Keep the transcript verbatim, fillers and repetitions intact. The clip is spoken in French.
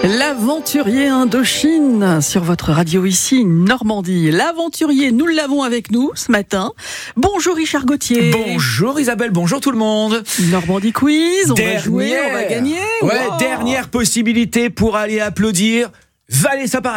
L'aventurier Indochine sur votre radio ici, Normandie. L'aventurier, nous l'avons avec nous ce matin. Bonjour Richard Gauthier. Bonjour Isabelle, bonjour tout le monde. Normandie Quiz, on dernière, va jouer, on va gagner. Ouais, wow. Dernière possibilité pour aller applaudir Vanessa Paradis.